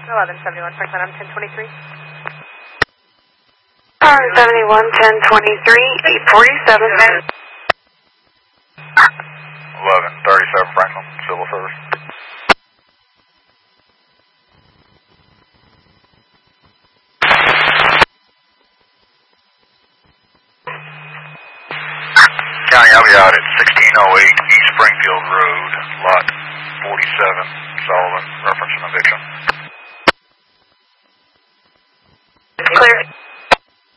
1171, Franklin, I'm 1023. 71, 1023, 847. 1137, Franklin, civil service. County, I'll be out at 1608.